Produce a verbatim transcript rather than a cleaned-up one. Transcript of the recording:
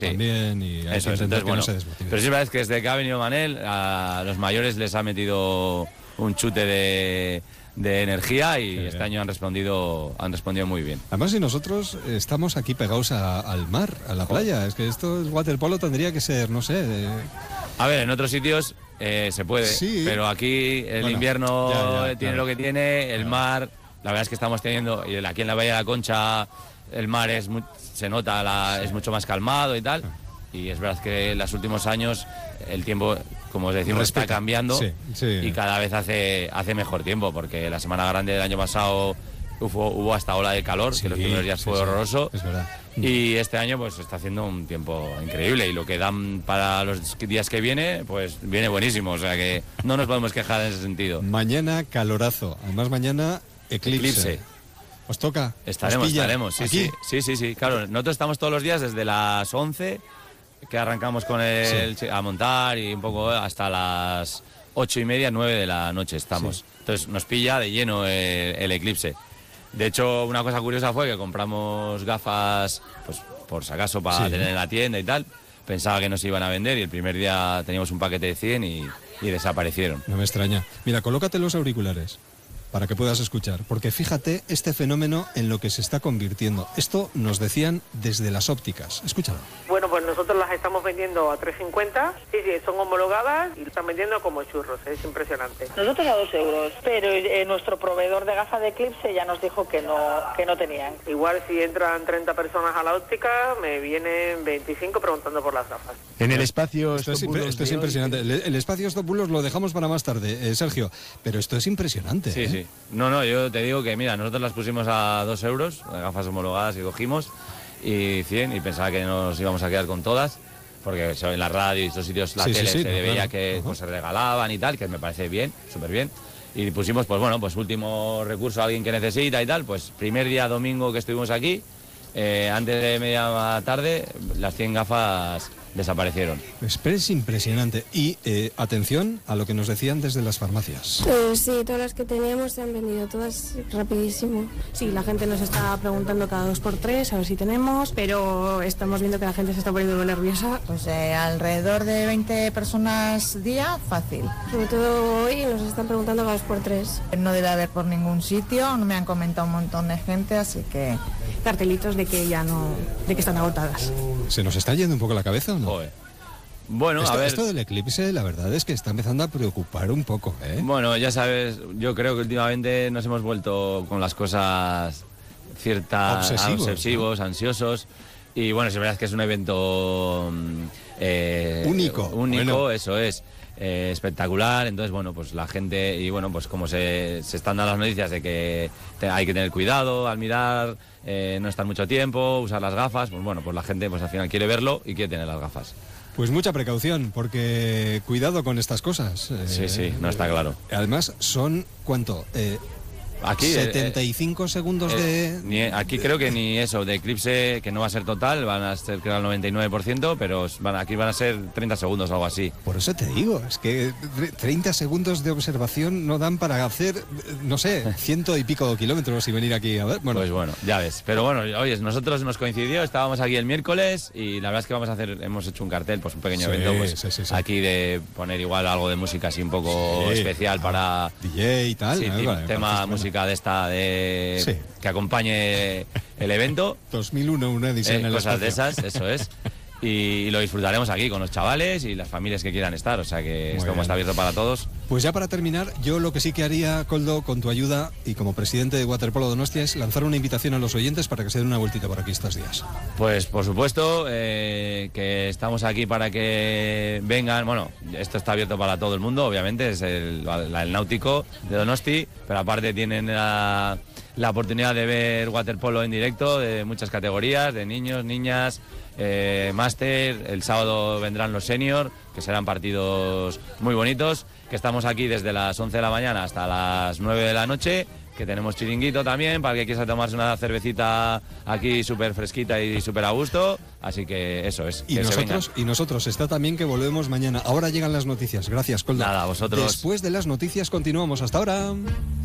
también y hay eso que es, entender entonces, que bueno, no se desmotive. pero sí es verdad que desde que ha venido Manel a los mayores les ha metido un chute de, de energía y Qué este bien. año han respondido han respondido muy bien. Además, si nosotros estamos aquí pegados a- al mar, a la playa, es que esto, el waterpolo tendría que ser, no sé... eh, A ver, en otros sitios eh, se puede, Sí. pero aquí el Bueno, invierno ya, ya, tiene claro. lo que tiene, el Claro. mar, la verdad es que estamos teniendo, y aquí en la Bahía de la Concha el mar es mu- se nota, la, es mucho más calmado y tal, y es verdad que en los últimos años el tiempo, como os decimos, Respeta. está cambiando Sí, sí. y cada vez hace, hace mejor tiempo, porque la Semana Grande del año pasado hubo, hubo hasta ola de calor, Sí, que los primeros días sí, fue sí, horroroso. es verdad. Y este año pues está haciendo un tiempo increíble y lo que dan para los días que viene pues viene buenísimo, o sea que no nos podemos quejar en ese sentido. Mañana calorazo, además mañana eclipse. Eclipse. ¿Os toca? Estaremos, ¿Os pilla? estaremos, sí, ¿Aquí? sí, sí, sí, sí, claro, nosotros estamos todos los días desde las once que arrancamos con el a montar y un poco hasta las ocho y media, nueve de la noche estamos. Sí. Entonces nos pilla de lleno el, el eclipse. De hecho, una cosa curiosa fue que compramos gafas, pues por si acaso, para Sí. tener en la tienda y tal. Pensaba que nos iban a vender y el primer día teníamos un paquete de cien y, y desaparecieron. No me extraña. Mira, colócate los auriculares para que puedas escuchar, porque fíjate este fenómeno en lo que se está convirtiendo. Esto nos decían desde las ópticas. Escúchalo. Bueno, pues nosotros las estamos vendiendo a tres cincuenta. Sí, sí, son homologadas y están vendiendo como churros. Es impresionante. Nosotros a dos euros, pero eh, nuestro proveedor de gafas de Eclipse ya nos dijo que no que no tenían. Igual si entran treinta personas a la óptica, me vienen veinticinco preguntando por las gafas. En el espacio Esto es, Stop impre- Bulos esto es de hoy, impresionante. El, el espacio Stop Bulos lo dejamos para más tarde, eh, Sergio. Pero esto es impresionante. Sí, ¿eh? sí. No, no, yo te digo que, mira, nosotros las pusimos a dos euros, las gafas homologadas que cogimos, y cien, y pensaba que nos íbamos a quedar con todas, porque eso, en la radio y estos sitios, la Sí, sí, tele, sí, se no, veía claro. que Ajá. pues, se regalaban y tal, que me parece bien, súper bien. Y pusimos, pues bueno, pues último recurso a alguien que necesita y tal, pues primer día domingo que estuvimos aquí, eh, antes de media tarde, las cien gafas desaparecieron. Es, es impresionante. Y eh, atención a lo que nos decían desde las farmacias. Eh, sí, todas las que teníamos se han vendido, todas rapidísimo. Sí, la gente nos está preguntando cada dos por tres a ver si tenemos, pero estamos viendo que la gente se está poniendo muy nerviosa. Pues eh, alrededor de veinte personas día, fácil. Sobre todo hoy nos están preguntando cada dos por tres. No debe haber por ningún sitio, no me han comentado un montón de gente, así que... Cartelitos de que ya no, de que están agotadas. ¿Se nos está yendo un poco la cabeza o no? Joder. Bueno, esto, a ver... esto del eclipse, la verdad es que está empezando a preocupar un poco, ¿eh? Bueno, ya sabes, yo creo que últimamente nos hemos vuelto con las cosas ciertas Obsesivos, obsesivos, ansiosos. Y bueno, es verdad que es un evento mm, eh, Único, único, bueno. eso es, eh, espectacular. Entonces, bueno, pues la gente, y bueno, pues como se, se están dando las noticias de que te- hay que tener cuidado al mirar, eh, no estar mucho tiempo, usar las gafas, pues bueno, pues la gente pues al final quiere verlo y quiere tener las gafas. Pues mucha precaución, porque cuidado con estas cosas. eh, Sí, sí, no está claro. Además, son, ¿cuánto? Eh, Aquí, eh, setenta y cinco segundos Eh, de... ni- aquí creo que ni eso, de eclipse, que no va a ser total, van a ser creo el noventa y nueve por ciento, pero van, aquí van a ser treinta segundos o algo así. Por eso te digo, es que tre- treinta segundos de observación no dan para hacer, eh, no sé, ciento y pico kilómetros y venir aquí a ver. Bueno, Pues bueno, ya ves. Pero bueno, oye, nosotros nos coincidió, estábamos aquí el miércoles y la verdad es que vamos a hacer, hemos hecho un cartel, pues un pequeño Sí, evento, pues sí, sí, sí. aquí de poner igual algo de música así un poco Sí. especial para... D J y tal. Sí, ¿no? ti- Vale, tema parece música de esta de Sí. que acompañe el evento. dos mil uno, una edición Eh, en el cosas de espacio. esas, eso es. Y, y lo disfrutaremos aquí con los chavales y las familias que quieran estar. O sea que Muy esto bien. está abierto para todos. Pues ya para terminar, yo lo que sí que haría, Koldo, con tu ayuda y como presidente de Waterpolo Donostia, es lanzar una invitación a los oyentes para que se den una vueltita por aquí estos días. Pues por supuesto eh, que estamos aquí para que vengan. Bueno, esto está abierto para todo el mundo, obviamente, es el, la- el náutico de Donosti, pero aparte tienen la, la oportunidad de ver waterpolo en directo de muchas categorías, de niños, niñas, eh, máster. El sábado vendrán los senior, que serán partidos muy bonitos, que estamos aquí desde las once de la mañana hasta las nueve de la noche, que tenemos chiringuito también para el que quiera tomarse una cervecita aquí súper fresquita y súper a gusto, así que eso es. Y que se vengan. nosotros, y nosotros está también que volvemos mañana. Ahora llegan las noticias. Gracias, Koldo. Nada, vosotros. Después de las noticias continuamos. Hasta ahora.